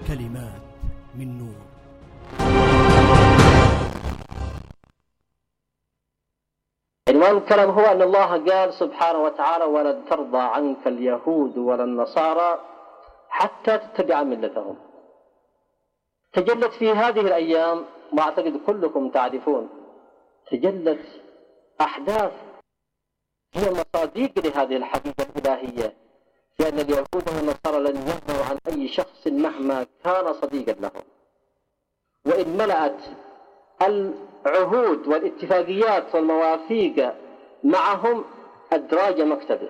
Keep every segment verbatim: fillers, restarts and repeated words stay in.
كلمات من نور. عنوان الكلام هو أن الله قال سبحانه وتعالى: ولن ترضى عنك اليهود ولا النصارى حتى تتبع ملتهم. تجلت في هذه الأيام، وأعتقد كلكم تعرفون، تجلت أحداث هي مصادق لهذه الحقيقة الإلهية، لأن اليهود والنصارى لن يرضوا عن أي شخص مهما كان صديقا لهم، وإن ملأت العهود والاتفاقيات والمواثيق معهم أدراج مكتبه،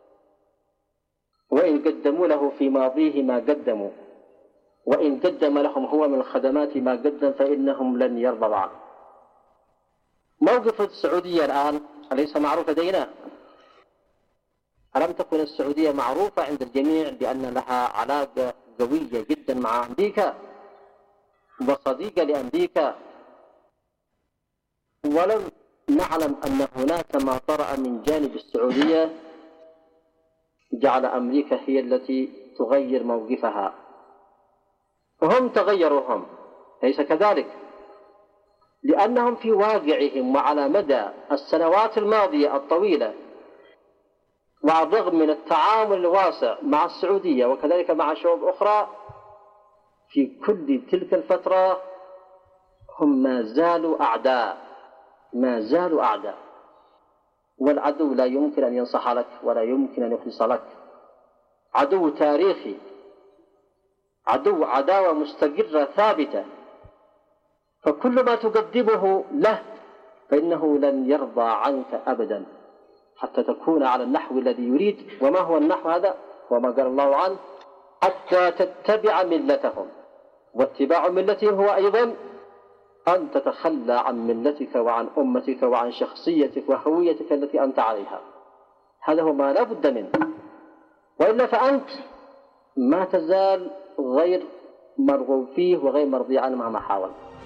وإن قدموا له في ماضيه ما قدموا، وإن قدم لهم هو من الخدمات ما قدم، فإنهم لن يرضوا عنه. موقف السعودية الآن أليس معروف لدينا؟ ألم تكن السعودية معروفة عند الجميع بأن لها علاقة قوية جدا مع أمريكا وصديقة لأمريكا، ولم نعلم أن هناك ما طرأ من جانب السعودية جعل أمريكا هي التي تغير موقفها، وهم تغيروا هم، ليس كذلك؟ لأنهم في واقعهم وعلى مدى السنوات الماضية الطويلة، وعلى الرغم من التعامل الواسع مع السعودية وكذلك مع شعوب أخرى، في كل تلك الفترة هم ما زالوا أعداء، ما زالوا أعداء، والعدو لا يمكن أن ينصح لك ولا يمكن أن يخلص لك، عدو تاريخي، عدو عداوة مستقرة ثابتة، فكل ما تقدمه له فإنه لن يرضى عنك أبدا حتى تكون على النحو الذي يريد. وما هو النحو هذا؟ وما قال الله عنه: حتى تتبع ملتهم. واتباع ملتهم هو أيضا أن تتخلى عن ملتك وعن أمتك وعن شخصيتك وهويتك التي أنت عليها. هذا هو ما لا بد منه، وإلا فأنت ما تزال غير مرغوب فيه وغير مرضي عنه مهما حاول.